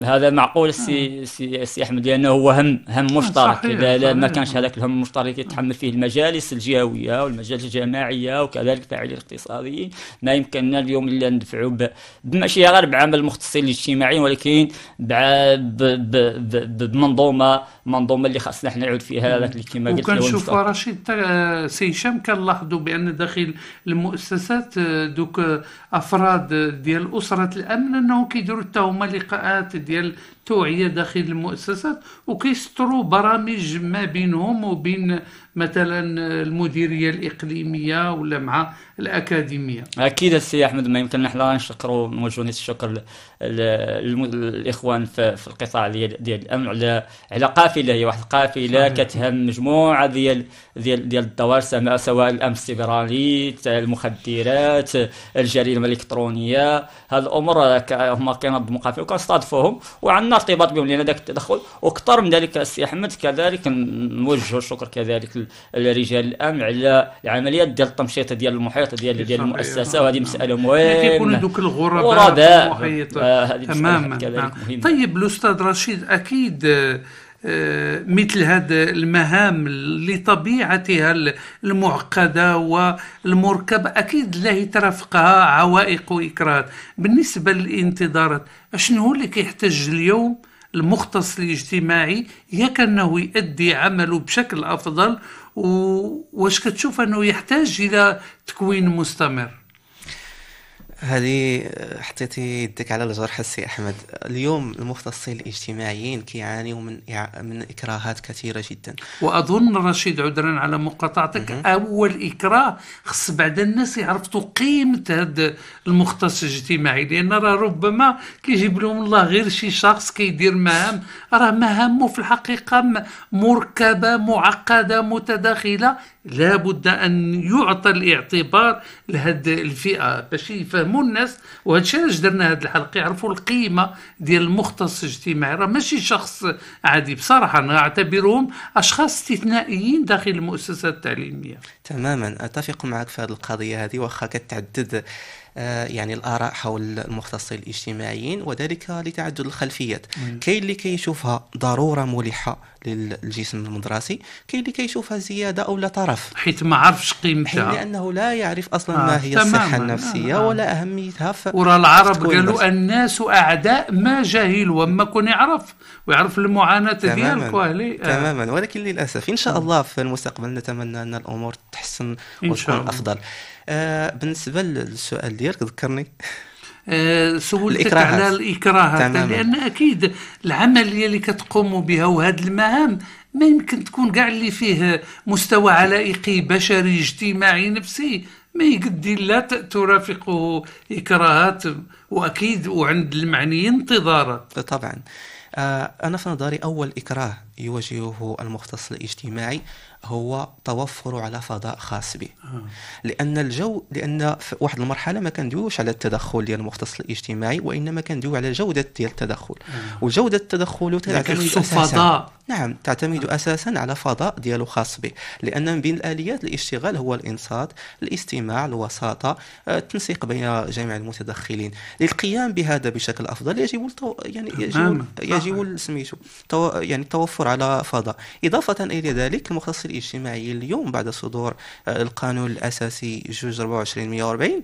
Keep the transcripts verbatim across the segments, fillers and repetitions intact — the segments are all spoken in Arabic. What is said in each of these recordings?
هذا معقول آه. السي سي سي احمد، لانه هو هم هم آه مشترك. صحيح اذا لا- ما صحيح. كانش هذاك الهم المشترك يتحمل فيه المجالس الجهويه والمجالس الجماعيه وكذلك الفاعلين الاقتصاديين، ما يمكننا اليوم الا ندفعوا ب- بماشي غير بعمل المختصين الاجتماعيين، ولكن بع- ب- ب- ب- بمنظومه منظومه اللي خاصنا احنا نعود فيها هذاك مم. اللي كما قلت اللي هو وكنشوف المستوى. رشيد تا- سي هشام كنلاحظوا بان داخل المؤسسات آه، دوك آه، افراد ديال اسره الامن انهم كيديروا حتى هما لقاءات ديال توعيه داخل المؤسسات، وكيسطروا برامج ما بينهم وبين مثلا المديريه الاقليميه ولا مع الاكاديميه. اكيد السي احمد، ما يمكن نحن نشكروا نوجه نيت الشكر ل- ل- للم- الاخوان في, في القطاع ديال ديال الامن على على قافله، هي واحد القافله صحيح. كتهم مجموعه ديال ديال ديال الدوائر، سواء سواء الامن السيبراني، المخدرات، الجريمه الالكترونيه. هذه الامور ك- هما كينظموا قافله وكنستضيفوهم وعندنا ارتباط بهم، لان ذاك التدخل واكثر من ذلك السي احمد. كذلك نوجه الشكر كذلك ل- لرجال الامن على العمليات ديال التمشيط ديال المحيط ديال ديال صحيح. المؤسسه، وهذه نعم. مساله يعني كيكونوا مهمه. دوك الغرباء في غرباء، المحيط. آه، هذه مساله تماما. كذلك نعم. مهمه. طيب الأستاذ رشيد، أكيد آه، آه، مثل هذه المهام لطبيعتها المعقدة والمركبة أكيد لا ترافقها عوائق وإكراهات. بالنسبة للانتظارات، شنو هو اللي كيحتاج اليوم المختص الاجتماعي ياك أنه يؤدي عمله بشكل أفضل، واش كتشوف أنه يحتاج إلى تكوين مستمر؟ هذه حطيتي يدك على الجرح السي احمد. اليوم المختصين الاجتماعيين كيعانيوا من إع- من اكراهات كثيره جدا. وأظن رشيد، عذرا على مقاطعتك، مهم. أول إكراه خص بعد الناس يعرفوا قيمة هذا المختص الاجتماعي، لأن راه ربما كيجيب لهم الله غير شي شخص كيدير مهام، راه مهامه في الحقيقة م- مركبة معقدة متداخلة، لا بد أن يعطى الاعتبار لهذه الفئة باش يفهموا الناس. وهذا الشيء علاش درنا هذه الحلقة، يعرفوا القيمة ديال المختص الاجتماعي. راه ماشي شخص عادي، بصراحة أنا أعتبرهم أشخاص استثنائيين داخل المؤسسات التعليمية. تماما اتفق معك في هذه القضيه هذه، واخا كتعدد آه، يعني الآراء حول المختصين الاجتماعيين، وذلك لتعدد الخلفيات. مم. كاين اللي كيشوفها ضرورة ملحة للجسم المدرسي، كاين اللي كيشوفها زيادة أو لا طرف، حيت ما عرفش حين قيمتها. لأنه لا يعرف أصلا آه، ما هي الصحة تماما. النفسية آه، آه. ولا أهميتها في ورا في العرب تكوين قالوا المدرسة. الناس أعداء ما جهلوا، وما كون يعرف ويعرف المعاناة ديالك تماما وأهلي. آه. تماما، ولكن للأسف إن شاء آه. الله في المستقبل نتمنى أن الأمور تتحسن إن شاء وتكون الله. أفضل. آه، بالنسبة للسؤال ديالك ذكرني آه، سولتك الإكراهات. على الإكراهات، تماما. لأن أكيد العملية اللي كتقوموا بها وهذه المهام ما يمكن تكون كاع اللي فيه مستوى علائقي بشري اجتماعي نفسي ما يقدي لا ت- ترافقه إكراهات، وأكيد وعند المعنيين انتظارات. طبعا. آه، أنا في نظري أول إكراه يواجهه المختص الاجتماعي هو توفر على فضاء خاص به. آه. لأن الجو لأن في واحد المرحلة ما كندويوش على التدخل ديال المختص الاجتماعي، وإنما كندويو على جودة ديال التدخل. آه. وجودة التدخل تعتمد خصو أساسا فضاء. نعم تعتمد أساسا على فضاء ديالو خاص به، لأن من بين الآليات الاشتغال هو الإنصات، الاستماع، الوساطة، آه، التنسيق بين جميع المتدخلين. للقيام بهذا بشكل أفضل يجب التو... يعني يجب تماما. يجب سميتو تو... يعني التوفر على فضاء. إضافة إلى ذلك المختص الاجتماعي اليوم بعد صدور آه، القانون الأساسي جوج أربعة وعشرين مئة وأربعين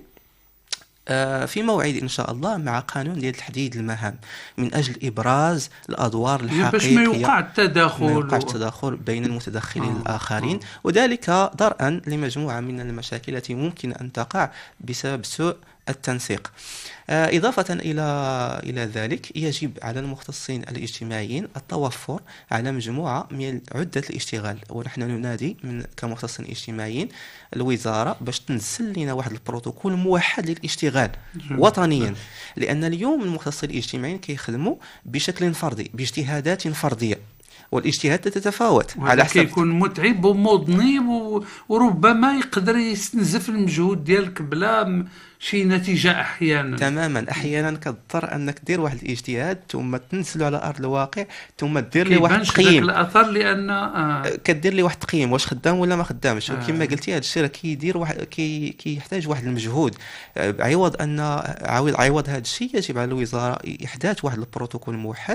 آه، في موعد إن شاء الله مع قانون ديال تحديد المهام من أجل إبراز الأدوار باش ما الحقيقية، يوقع التداخل ما يوقعش و- تداخل بين المتدخلين آه، الآخرين، آه. وذلك درءا لمجموعة من المشاكل التي ممكن أن تقع بسبب سوء التنسيق. آه، إضافة إلى إلى ذلك يجب على المختصين الاجتماعيين التوفر على مجموعة من عدة الاشتغال، ونحن ننادي من كمختصين اجتماعيين الوزارة باش تنزل لنا واحد البروتوكول موحد للاشتغال وطنيا، لأن اليوم المختصين الاجتماعيين كيخدموا بشكل فردي باجتهادات فردية، والاجتهاد تتفاوت وهذا على حسب. كيكون متعب ومضني و- وربما يقدر يستنزف المجهود ديالك بلا م- شي نتيجة أحيانا. تماما احيانا كتضطر انك دير واحد الاجتهاد ثم تنزلو على ارض الواقع ثم دير لي واحد كيبانش ذاك التقييم، الأثر لأن آه. كدير لي واحد التقييم واش خدام ولا ما خدامش. آه. وكما قلتي هذا الشيء راه كيدير واحد كي كيحتاج واحد المجهود. آه، عوض ان عوض عوض هذا الشيء يجب على الوزاره احداث واحد البروتوكول موحد